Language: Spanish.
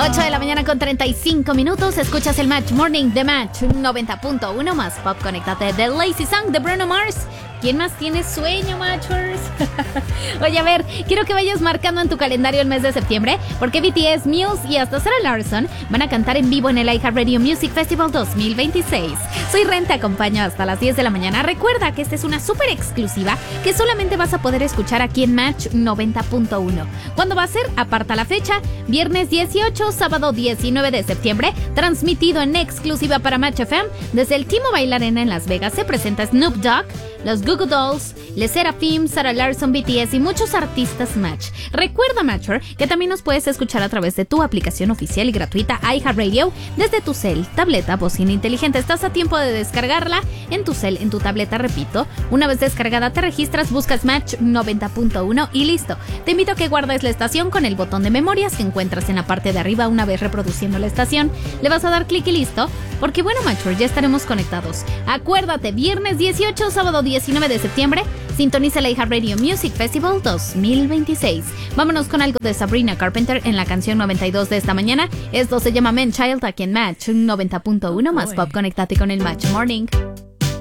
8 de la mañana con 35 minutos. Escuchas el Match Morning de Match 90.1 más Pop. Conéctate de Lazy Song de Bruno Mars. ¿Quién más tiene sueño, Matchers? Oye, a ver, quiero que vayas marcando en tu calendario el mes de septiembre, porque BTS, Muse y hasta Sarah Larsson van a cantar en vivo en el iHeartRadio Music Festival 2026. Soy Ren, te acompaño hasta las 10 de la mañana. Recuerda que esta es una súper exclusiva que solamente vas a poder escuchar aquí en Match 90.1. ¿Cuándo va a ser? Aparta la fecha. Viernes 18, sábado 19 de septiembre, transmitido en exclusiva para Match FM desde el T-Mobile Arena en Las Vegas. Se presenta Snoop Dogg, los Goo Goo Dolls, Les Seraphim, Sarah Larsson, BTS y muchos artistas Match. Recuerda, Matcher, que también nos puedes escuchar a través de tu aplicación oficial y gratuita iHeartRadio desde tu cel, tableta, bocina inteligente. Estás a tiempo de descargarla en tu cel, en tu tableta, repito. Una vez descargada te registras, buscas Match 90.1 y listo. Te invito a que guardes la estación con el botón de memorias que encuentras en la parte de arriba. Una vez reproduciendo la estación, le vas a dar clic y listo. Porque bueno, Matcher, ya estaremos conectados. Acuérdate, viernes 18, sábado 19 de septiembre, sintoniza el iHeartRadio Music Festival 2026. Vámonos con algo de Sabrina Carpenter en la canción 92 de esta mañana. Esto se llama Man Child aquí en Match 90.1 más Pop. Conéctate con el Match Morning.